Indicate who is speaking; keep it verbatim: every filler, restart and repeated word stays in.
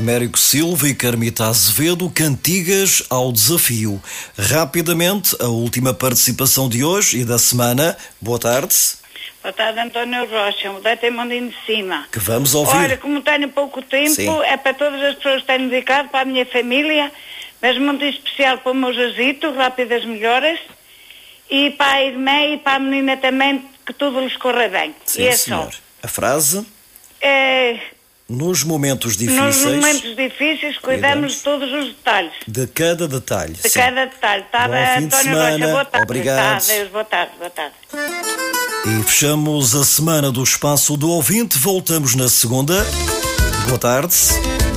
Speaker 1: Américo Silva e Carmita Azevedo, Cantigas ao Desafio. Rapidamente, a última participação de hoje e da semana. Boa tarde.
Speaker 2: Boa tarde, António Rocha, o Dete Mondinho de Cima.
Speaker 1: Que vamos ouvir.
Speaker 2: Olha, como tenho pouco tempo, Sim. é para todas as pessoas que tenho dedicado, para a minha família, mas muito especial para o meu Jazito, rápidas melhoras, e para a irmã e para a menina também, que tudo lhes corra bem.
Speaker 1: Sim,
Speaker 2: e é
Speaker 1: senhor.
Speaker 2: só.
Speaker 1: A frase?
Speaker 2: É...
Speaker 1: Nos momentos difíceis...
Speaker 2: Nos momentos difíceis, cuidamos de todos os detalhes.
Speaker 1: De cada detalhe.
Speaker 2: De
Speaker 1: Sim.
Speaker 2: cada detalhe. Tá,
Speaker 1: Bom fim
Speaker 2: António
Speaker 1: de semana.
Speaker 2: Rocha, boa tarde.
Speaker 1: Obrigado.
Speaker 2: Tá, Deus, boa tarde, boa tarde.
Speaker 1: E fechamos a semana do Espaço do Ouvinte. Voltamos na segunda. Boa tarde.